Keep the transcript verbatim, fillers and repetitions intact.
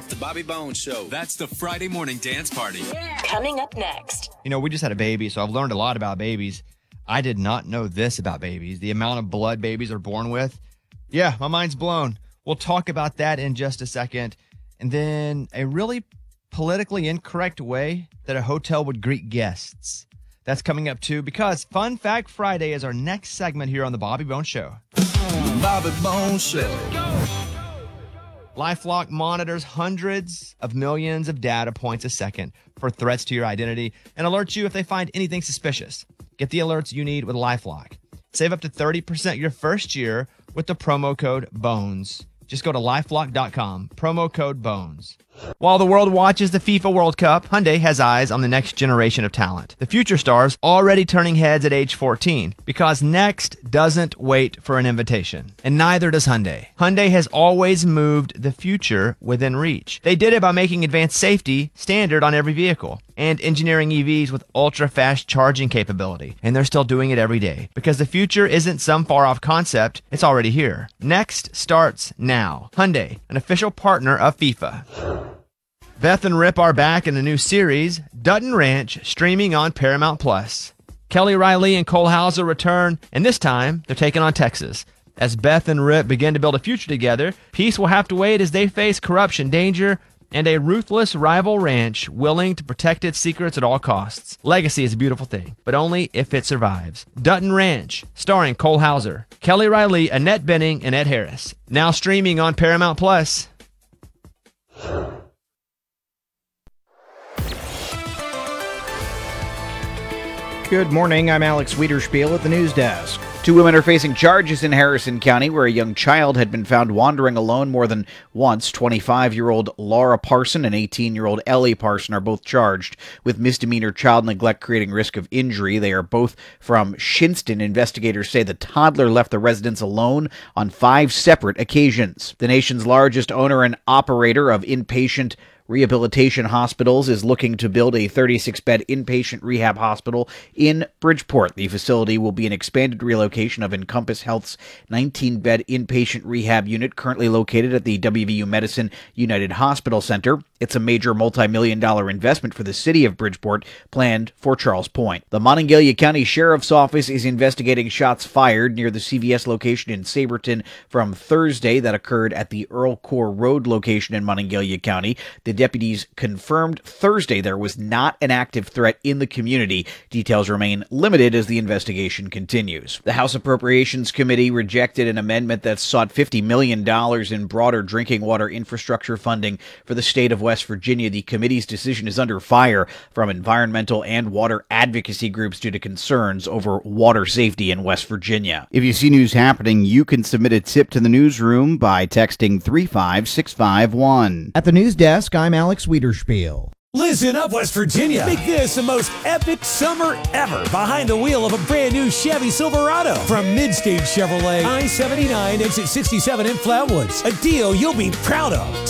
The Bobby Bones Show. That's the Friday morning dance party. Yeah. Coming up next. You know, we just had a baby, so I've learned a lot about babies. I did not know this about babies. The amount of blood babies are born with. Yeah, my mind's blown. We'll talk about that in just a second. And then a really politically incorrect way that a hotel would greet guests. That's coming up too, because Fun Fact Friday is our next segment here on the Bobby Bones Show. Bobby Bones Show. LifeLock monitors hundreds of millions of data points a second for threats to your identity and alerts you if they find anything suspicious. Get the alerts you need with LifeLock. Save up to thirty percent your first year with the promo code BONES. Just go to lifelock dot com, promo code BONES. While the world watches the FIFA World Cup, Hyundai has eyes on the next generation of talent. The future stars already turning heads at age fourteen, because next doesn't wait for an invitation. And neither does Hyundai. Hyundai has always moved the future within reach. They did it by making advanced safety standard on every vehicle and engineering E Vs with ultra-fast charging capability. And they're still doing it every day, because the future isn't some far-off concept, it's already here. Next starts now. Hyundai, an official partner of FIFA. Beth and Rip are back in the new series, Dutton Ranch, streaming on Paramount Plus. Kelly Riley and Cole Hauser return, and this time they're taking on Texas. As Beth and Rip begin to build a future together, peace will have to wait as they face corruption, danger, and a ruthless rival ranch willing to protect its secrets at all costs. Legacy is a beautiful thing, but only if it survives. Dutton Ranch, starring Cole Hauser, Kelly Riley, Annette Bening, and Ed Harris. Now streaming on Paramount Plus. Good morning, I'm Alex Wiederspiel at the news desk. Two women are facing charges in Harrison County where a young child had been found wandering alone more than once. twenty-five-year-old Laura Parson and eighteen-year-old Ellie Parson are both charged with misdemeanor child neglect creating risk of injury. They are both from Shinston. Investigators say the toddler left the residence alone on five separate occasions. The nation's largest owner and operator of inpatient Rehabilitation Hospitals is looking to build a thirty-six bed inpatient rehab hospital in Bridgeport. The facility will be an expanded relocation of Encompass Health's nineteen bed inpatient rehab unit currently located at the W V U Medicine United Hospital Center. It's a major multi-million dollar investment for the city of Bridgeport, planned for Charles Point. The Monongalia County Sheriff's Office is investigating shots fired near the C V S location in Saberton from Thursday that occurred at the Earl Core Road location in Monongalia County. The deputies confirmed Thursday there was not an active threat in the community. Details remain limited as the investigation continues. The House Appropriations Committee rejected an amendment that sought fifty million dollars in broader drinking water infrastructure funding for the state of West Virginia. The committee's decision is under fire from environmental and water advocacy groups due to concerns over water safety in West Virginia. If you see news happening, you can submit a tip to the newsroom by texting three five six five one. At the news desk, I'm Alex Wiederspiel. Listen up, West Virginia. Make this the most epic summer ever behind the wheel of a brand new Chevy Silverado from Midstage Chevrolet, I seventy-nine, exit sixty-seven in Flatwoods. A deal you'll be proud of.